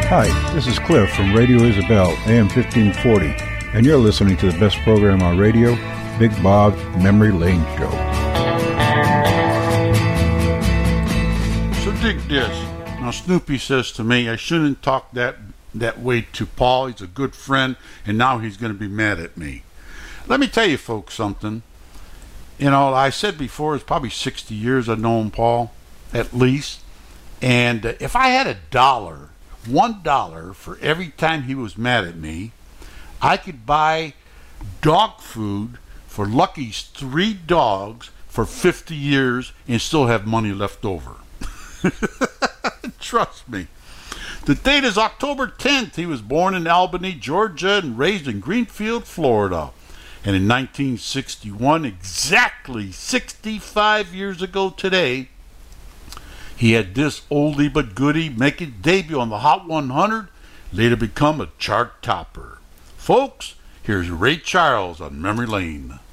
Hi, this is Cliff from Radio Isabel, AM 1540, and you're listening to the best program on radio, Big Bob's Memory Lane Show. So dig this. Now Snoopy says to me, I shouldn't talk that way to Paul. He's a good friend, and now he's going to be mad at me. Let me tell you folks something. You know, I said before, it's probably 60 years I've known Paul, at least. And if I had $1 for every time he was mad at me, I could buy dog food for Lucky's 3 dogs for 50 years and still have money left over. Trust me. The date is October 10th. He was born in Albany, Georgia, and raised in Greenfield, Florida. And in 1961, exactly 65 years ago today, he had this oldie but goodie make its debut on the Hot 100, later become a chart topper. Folks, here's Ray Charles on Memory Lane.